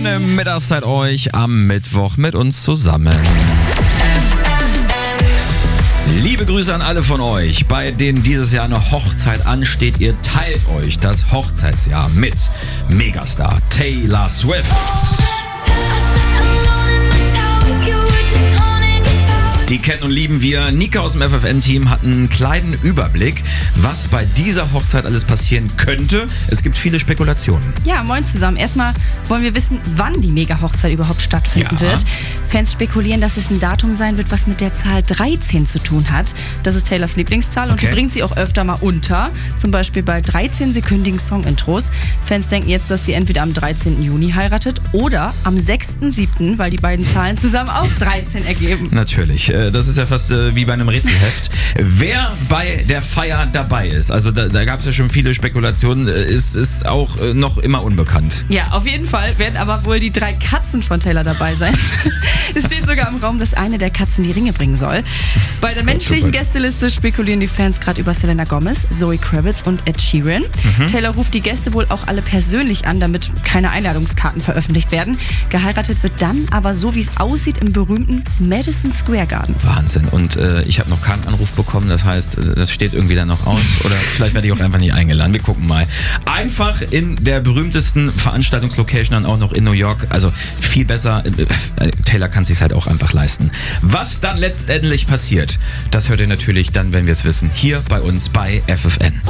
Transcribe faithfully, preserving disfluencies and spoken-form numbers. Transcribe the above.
Schöne Mittagszeit euch am Mittwoch mit uns zusammen. Liebe Grüße an alle von euch, bei denen dieses Jahr eine Hochzeit ansteht. Ihr teilt euch das Hochzeitsjahr mit Megastar Taylor Swift. Die kennen und lieben wir. Nika aus dem F F N-Team hat einen kleinen Überblick, was bei dieser Hochzeit alles passieren könnte. Es gibt viele Spekulationen. Ja, moin zusammen. Erstmal wollen wir wissen, wann die Mega-Hochzeit überhaupt stattfinden Ja. wird. Fans spekulieren, dass es ein Datum sein wird, was mit der Zahl dreizehn zu tun hat. Das ist Taylors Lieblingszahl und Okay. die bringt sie auch öfter mal unter. Zum Beispiel bei dreizehn-sekündigen Song-Intros. Fans denken jetzt, dass sie entweder am dreizehnten Juni heiratet oder am sechsten siebten, weil die beiden Zahlen zusammen auch dreizehn ergeben. Natürlich. Äh, Das ist ja fast äh, wie bei einem Rätselheft. Wer bei der Feier dabei ist, also da, da gab es ja schon viele Spekulationen, äh, ist, ist auch äh, noch immer unbekannt. Ja, auf jeden Fall werden aber wohl die drei Katzen von Taylor dabei sein. Es steht sogar im Raum, dass eine der Katzen die Ringe bringen soll. Bei der menschlichen Gästeliste spekulieren die Fans gerade über Selena Gomez, Zoe Kravitz und Ed Sheeran. Mhm. Taylor ruft die Gäste wohl auch alle persönlich an, damit keine Einladungskarten veröffentlicht werden. Geheiratet wird dann aber so, wie es aussieht, im berühmten Madison Square Garden. Wahnsinn. Und äh, ich habe noch keinen Anruf bekommen, das heißt, äh, das steht irgendwie dann noch aus. Oder vielleicht werde ich auch einfach nicht eingeladen. Wir gucken mal. Einfach in der berühmtesten Veranstaltungslocation, dann auch noch in New York. Also viel besser. Äh, äh, Taylor kann es sich halt auch einfach leisten. Was dann letztendlich passiert, das hört ihr natürlich dann, wenn wir es wissen, hier bei uns bei F F N.